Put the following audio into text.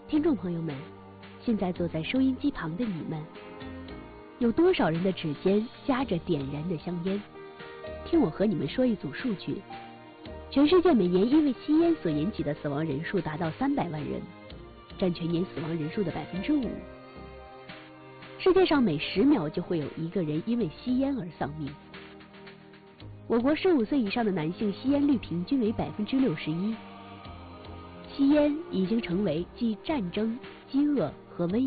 听众朋友们，现在坐在收音机旁的你们，有多少人的指尖夹着点燃的香烟？听我和你们说一组数据：全世界每年因为吸烟所引起的死亡人数达到300万人，占全年死亡人数的5%。世界上每10秒就会有1个人因为吸烟而丧命。我国15岁以上的男性吸烟率平均为61%。吸烟已经成为继战争、饥饿和瘟